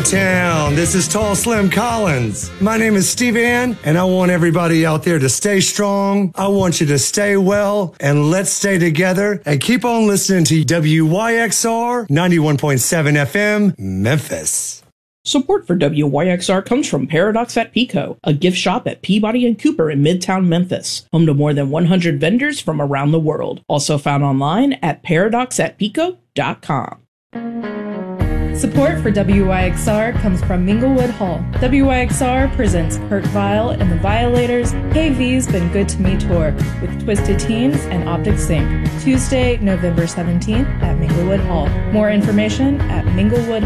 town. This is Tall Slim Collins. My name is Steve Ann, and I want everybody out there to stay strong. I want you to stay well, and let's stay together and keep on listening to WYXR 91.7 FM, Memphis. Support for WYXR comes from Paradox at Pico, a gift shop at Peabody and Cooper in Midtown Memphis, home to more than 100 vendors from around the world. Also found online at paradoxatpico.com. Support for WYXR comes from Minglewood Hall. WYXR presents Kurt Vile and the Violators' Hey V's Been Good to Me tour with Twisted Teens and Optic Sync, Tuesday, November 17th at Minglewood Hall. More information at minglewood